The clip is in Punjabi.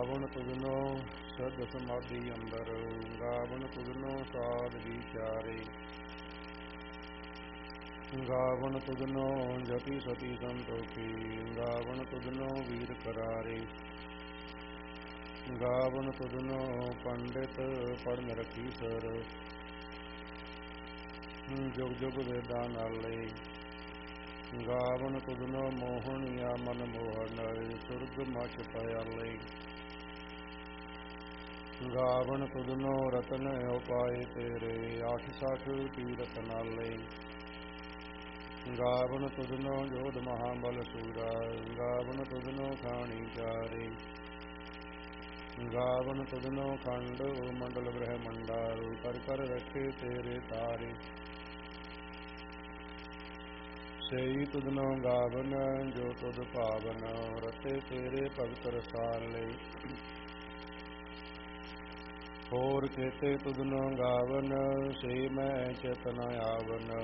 ਗਾਵਨ ਤੁਧਨੋ ਸਿਧ ਸਮਾਧੀ ਅੰਦਰ, ਗਾਵਨ ਤੁਧਨੋ ਸਾਧ ਵਿਚਾਰੇ, ਗਾਵਨ ਤੁਧਨੋ ਜਪੀ ਸਤੀ ਸੰਤੋਖੀ, ਗਾਵਨ ਤੁਧਨੋ ਵੀਰ ਕਰਾਰੇ, ਗਾਵਨ ਤੁਧਨੋ ਪੰਡਿਤ ਪੜਨ ਰਖੀ ਸਰ, ਜੁਗ ਜੁਗ ਵੇਦਾਂ ਨਾਲੇ, ਗਾਵਨ ਤੁਧਨੋ ਮੋਹਣੀਆ ਮਨ ਮੋਹਨ, ਸੁਰਗ ਮਚ ਪਿਆਲੇ, ਗਾਵਨ ਤੁਧਨੋ ਰਤਨ ਉਪਾਏ ਤੇਰੇ, ਆਠ ਸਠ ਤੀਰਥ ਨਾਲੇ, ਗਾਵਨ ਤੁਧਨੋ ਜੋਧ ਮਹਾਬਲ ਸੂਰਾ, ਗਾਵਨ ਤੁਧਨੋ ਖਾਣੀ ਚਾਰੇ, ਗਾਵਨ ਤੁਧਨੋ ਖੰਡ ਮੰਡਲ ਬ੍ਰਹਮੰਡਾ, ਕਰ ਕਰ ਰੱਖੇ ਤੇਰੇ ਤਾਰੇ, ਸਈ ਤੁਧਨੋ ਗਾਵਨ ਜੋ ਤੁਧ ਭਾਵਨ, ਰਤੇ ਤੇਰੇ ਭਗਤ ਰਸਾਲੇ, ਹੋਰ ਕੇਤੇ ਤੁਧਨੋ ਗਾਵਨ, ਸੇ ਮੈਂ ਚਿਤ ਨ ਆਵਨ,